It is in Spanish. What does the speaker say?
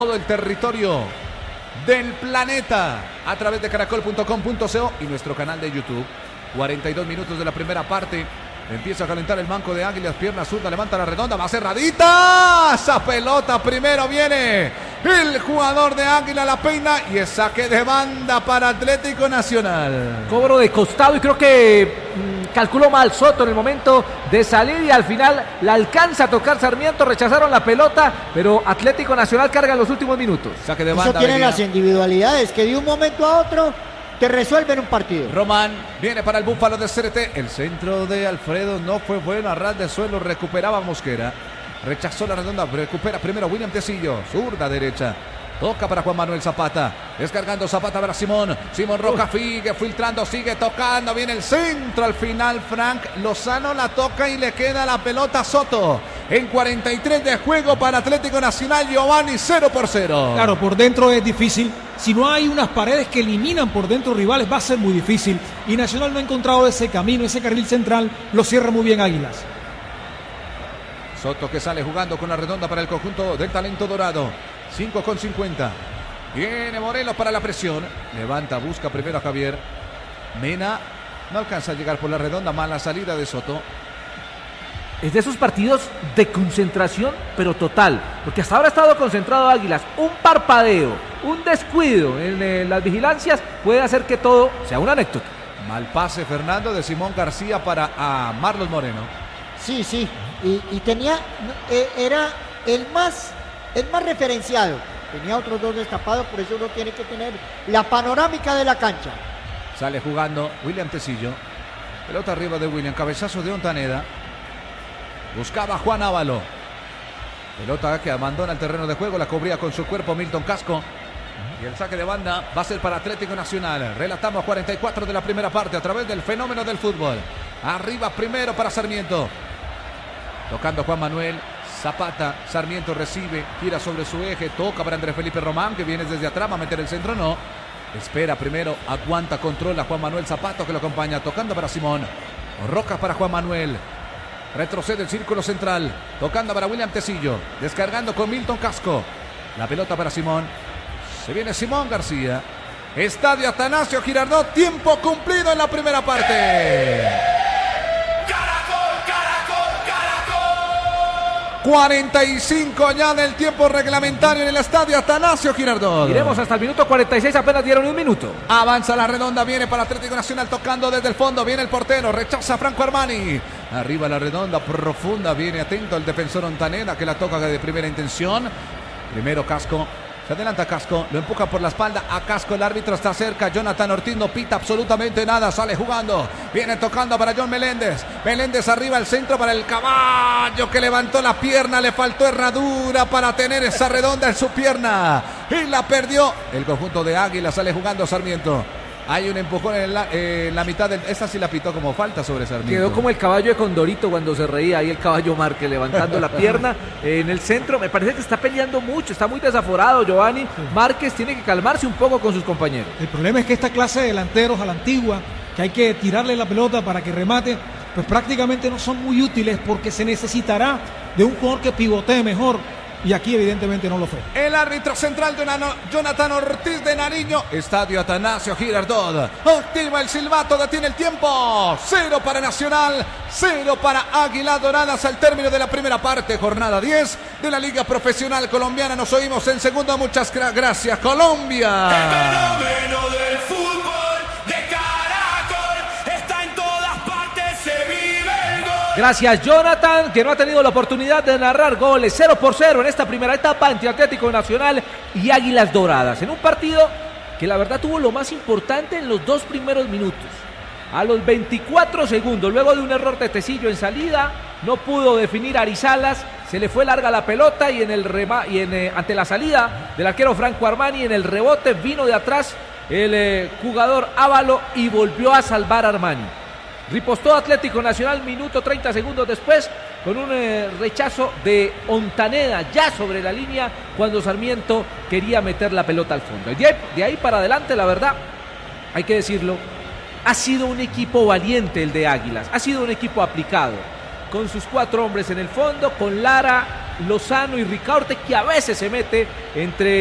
todo el territorio del planeta a través de caracol.com.co y nuestro canal de YouTube. 42 minutos de la primera parte. Empieza a calentar el banco de Águilas, pierna zurda, levanta la redonda, va cerradita. Esa pelota primero viene el jugador de Águila, la peina y es saque de banda para Atlético Nacional. Cobro de costado y creo que calculó mal Soto en el momento de salir y al final la alcanza a tocar Sarmiento, rechazaron la pelota, pero Atlético Nacional carga en los últimos minutos. Saque de banda. Eso tiene las individualidades que de un momento a otro te resuelven un partido. Román viene para el Búfalo de CRT. El centro de Alfredo no fue bueno. A ras de suelo recuperaba Mosquera. Rechazó la redonda. Recupera primero William Tecillo. Zurda derecha. Toca para Juan Manuel Zapata. Descargando Zapata para Simón. Simón Roca sigue filtrando, sigue tocando. Viene el centro al final. Frank Lozano la toca y le queda la pelota a Soto. En 43 de juego para Atlético Nacional. Giovanni 0-0. Claro, por dentro es difícil. Si no hay unas paredes que eliminan por dentro rivales, va a ser muy difícil. Y Nacional no ha encontrado ese camino, ese carril central. Lo cierra muy bien Águilas. Soto que sale jugando con la redonda para el conjunto del talento dorado. 5:50. Viene Morelos para la presión. Levanta, busca primero a Javier. Mena no alcanza a llegar por la redonda. Mala salida de Soto. Es de esos partidos de concentración, pero total. Porque hasta ahora ha estado concentrado Águilas. Un parpadeo, un descuido en las vigilancias puede hacer que todo sea una anécdota. Mal pase, Fernando, de Simón García para Marlos Moreno. Sí. Y tenía, era el más referenciado. Tenía otros dos destapados, por eso uno tiene que tener la panorámica de la cancha. Sale jugando William Tecillo. Pelota arriba de William, cabezazo de Ontaneda. Buscaba Juan Ávalo. Pelota que abandona el terreno de juego, la cubría con su cuerpo Milton Casco. Y el saque de banda va a ser para Atlético Nacional. Relatamos 44 de la primera parte a través del fenómeno del fútbol. Arriba primero para Sarmiento. Tocando Juan Manuel Zapata. Sarmiento recibe, gira sobre su eje, toca para Andrés Felipe Román, que viene desde atrás, va a meter el centro, no. Espera primero, aguanta, controla Juan Manuel Zapata, que lo acompaña, tocando para Simón. Roca para Juan Manuel. Retrocede el círculo central, tocando para William Tecillo, descargando con Milton Casco. La pelota para Simón. Se viene Simón García. Estadio Atanasio Girardot, tiempo cumplido en la primera parte. 45 ya del tiempo reglamentario en el estadio Atanasio Girardot. Iremos hasta el minuto 46, apenas dieron un minuto. Avanza la redonda, viene para Atlético Nacional tocando desde el fondo, viene el portero, rechaza Franco Armani. Arriba la redonda, profunda, viene atento el defensor Ontaneda que la toca de primera intención. Primero Casco. Se adelanta Casco, lo empuja por la espalda a Casco, el árbitro está cerca, Jonathan Ortiz no pita absolutamente nada, sale jugando, viene tocando para John Meléndez, Meléndez arriba al centro para el caballo que levantó la pierna, le faltó herradura para tener esa redonda en su pierna y la perdió el conjunto de Águila, sale jugando Sarmiento. Hay un empujón en la mitad esta sí la pitó como falta sobre Sarmiento. Quedó como el caballo de Condorito cuando se reía ahí el caballo Márquez levantando la pierna en el centro. Me parece que está peleando mucho, está muy desaforado Giovanni. Márquez tiene que calmarse un poco con sus compañeros. El problema es que esta clase de delanteros a la antigua, que hay que tirarle la pelota para que remate, pues prácticamente no son muy útiles porque se necesitará de un jugador que pivotee mejor. Y aquí evidentemente no lo fue. El árbitro central Jonathan Ortiz de Nariño. Estadio Atanasio Girardot. Activa el silbato, detiene el tiempo. 0 para Nacional, 0 para Águila Doradas al término de la primera parte. Jornada 10 de la Liga Profesional Colombiana. Nos oímos en segundo. Muchas gracias, Colombia. El fenómeno del fútbol de Caracol está en todas partes, se vive el gol. Gracias Jonathan, que no ha tenido la oportunidad de narrar goles. 0-0 en esta primera etapa entre Atlético Nacional y Águilas Doradas. En un partido que la verdad tuvo lo más importante en los 2 primeros minutos. A los 24 segundos, luego de un error de Tecillo en salida, no pudo definir a Arizalas, se le fue larga la pelota y ante la salida del arquero Franco Armani, en el rebote vino de atrás el jugador Ávalo y volvió a salvar a Armani. Ripostó Atlético Nacional minuto 30 segundos después con un rechazo de Ontaneda ya sobre la línea cuando Sarmiento quería meter la pelota al fondo. De ahí para adelante, la verdad, hay que decirlo, ha sido un equipo valiente el de Águilas, ha sido un equipo aplicado, con sus 4 hombres en el fondo, con Lara Lozano y Ricaurte, que a veces se mete entre